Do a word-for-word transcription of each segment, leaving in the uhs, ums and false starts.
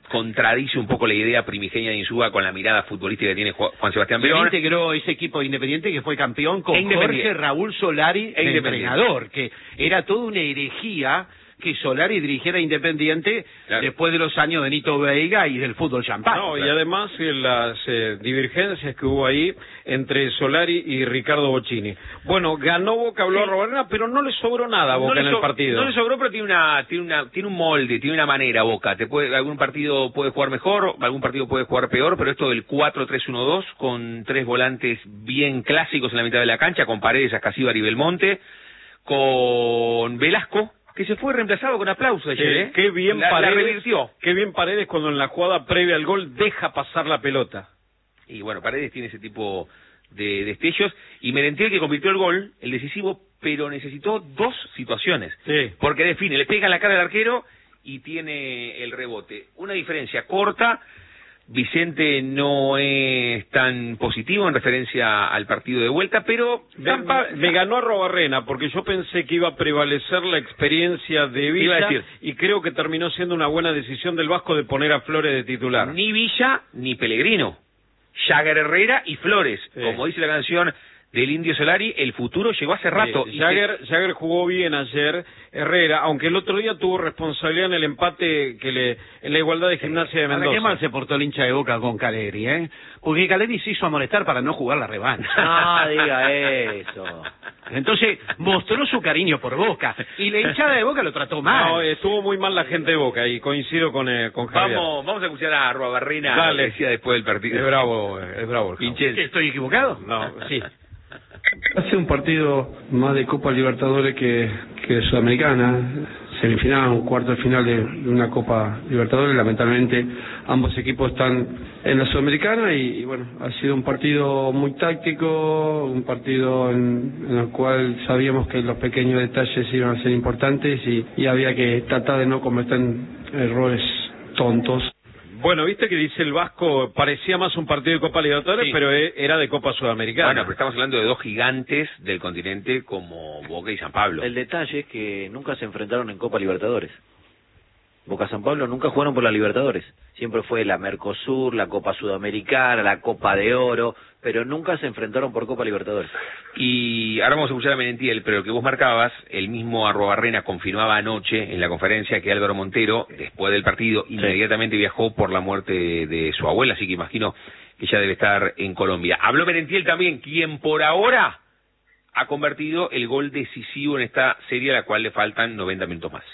contradice un poco la idea primigenia de Insúa con la mirada futbolística que tiene Juan Sebastián Verón. Verón. Integró ese equipo de Independiente que fue campeón con e Jorge Raúl Solari, e el entrenador, que era toda una herejía que Solari dirigiera Independiente claro. después de los años de Nito Veiga y del fútbol champán. No, claro. y además eh, las eh, divergencias que hubo ahí entre Solari y Ricardo Bocchini. Bueno, ganó Boca, habló sí. Robarena, pero no le sobró nada a Boca no en el partido. No le sobró, pero tiene una, tiene una, tiene un molde, tiene una manera Boca. Te puede, algún partido puede jugar mejor, algún partido puede jugar peor, pero esto del cuatro tres uno dos con tres volantes bien clásicos en la mitad de la cancha, con Paredes, Ascasíbar y Belmonte, con Velasco, que se fue reemplazado con aplausos ayer, ¿eh? Qué bien la, Paredes, la revirtió. Qué bien Paredes cuando en la jugada previa al gol deja pasar la pelota. Y bueno, Paredes tiene ese tipo de destellos, y Merentiel que convirtió el gol, el decisivo, pero necesitó dos situaciones. Sí. Porque define, le pega en la cara al arquero y tiene el rebote. Una diferencia corta. Vicente no es tan positivo en referencia al partido de vuelta, pero me, Tampa... me ganó a Robarrena porque yo pensé que iba a prevalecer la experiencia de Villa y creo que terminó siendo una buena decisión del Vasco de poner a Flores de titular. Ni Villa ni Pellegrino, Jagger, Herrera y Flores, sí. Como dice la canción del Indio Solari, el futuro llegó hace rato. Sí, Jagger, se... Jagger jugó bien ayer, Herrera, aunque el otro día tuvo responsabilidad en el empate que le en la igualdad de Gimnasia de Mendoza. Qué mal se portó el hincha de Boca con Caleri, ¿eh? Porque Caleri se hizo amonestar para no jugar la revancha. No diga eso. Entonces mostró su cariño por Boca y la hinchada de Boca lo trató mal. No, estuvo muy mal la gente de Boca y coincido con eh, con Javier. Vamos, vamos a escuchar a Robarrena. Dale, decía después del partido. Es bravo, es bravo. ¿Estoy equivocado? No, sí. Hace un partido más de Copa Libertadores que, que Sudamericana, semifinal, un cuarto de final de, de una Copa Libertadores. Lamentablemente ambos equipos están en la Sudamericana y, y bueno, ha sido un partido muy táctico, un partido en, en el cual sabíamos que los pequeños detalles iban a ser importantes y, y había que tratar de no cometer errores tontos. Bueno, viste que dice el Vasco, parecía más un partido de Copa Libertadores, sí. Pero era de Copa Sudamericana. Bueno, pero estamos hablando de dos gigantes del continente como Boca y San Pablo. El detalle es que nunca se enfrentaron en Copa Libertadores. Boca y San Pablo nunca jugaron por la Libertadores. Siempre fue la Mercosur, la Copa Sudamericana, la Copa de Oro, pero nunca se enfrentaron por Copa Libertadores. Y ahora vamos a escuchar a Merentiel, pero lo que vos marcabas, el mismo Arrobarrena confirmaba anoche en la conferencia que Álvaro Montero, después del partido, sí. inmediatamente viajó por la muerte de, de su abuela, así que imagino que ya debe estar en Colombia. Habló Merentiel también, quien por ahora ha convertido el gol decisivo en esta serie, a la cual le faltan noventa minutos más.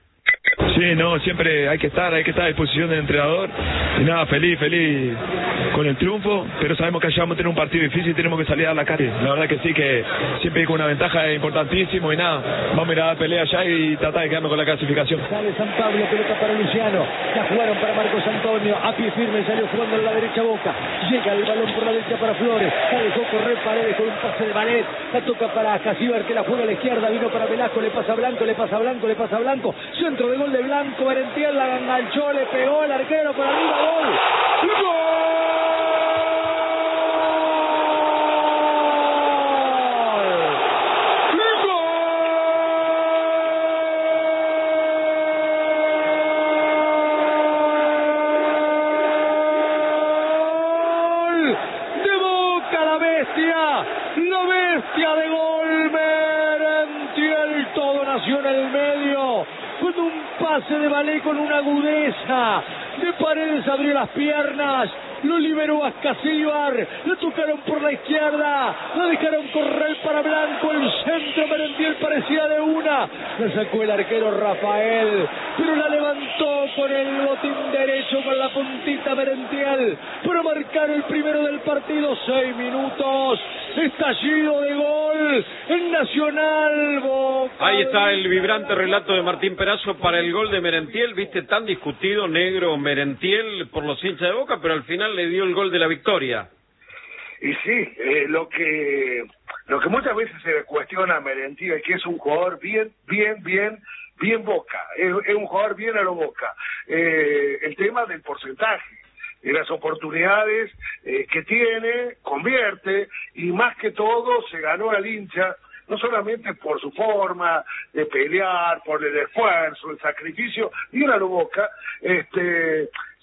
Sí, no, siempre hay que estar, hay que estar a disposición del entrenador. Y nada, feliz, feliz con el triunfo, pero sabemos que allá vamos a tener un partido difícil y tenemos que salir a dar la cara. La verdad que sí, que siempre ir con una ventaja es importantísimo y nada, vamos a ir a dar pelea allá y tratar de quedarnos con la clasificación. Sale San Pablo, pelota para Luciano, la jugaron para Marcos Antonio, a pie firme salió jugando en la derecha Boca, llega el balón por la derecha para Flores, la dejó correr Paredes con un pase de Valet, la toca para Ascasíbar que la juega a la izquierda, vino para Velasco, le pasa a Blanco, le pasa a Blanco, le pasa a Blanco, centro de gol de Blanco, Merentiel la enganchó, le pegó el arquero por arriba, gol. ¡Gol! ¡Gol! De Boca la bestia, la bestia de gol, Merentiel, todo nació en el medio. Con un pase de Valet con una agudeza, de Paredes abrió las piernas, lo liberó a Ascasíbar, lo tocaron por la izquierda, la dejaron correr para Blanco, el centro Merentiel parecía de una, la sacó el arquero Rafael, pero la levantó con el botín derecho con la puntita Merentiel, para marcar el primero del partido, seis minutos, estallido de gol en Nacional Boca. Ahí está el vibrante relato de Martín Perazo para el gol de Merentiel, viste, tan discutido negro Merentiel por los hinchas de Boca, pero al final le dio el gol de la victoria. Y sí, eh, lo que lo que muchas veces se cuestiona a Merentiel, que es un jugador bien, bien, bien, bien Boca, es, es un jugador bien a lo Boca. Eh, el tema del porcentaje, de las oportunidades eh, que tiene, convierte, y más que todo se ganó al hincha, no solamente por su forma de pelear, por el esfuerzo, el sacrificio, y a lo Boca, este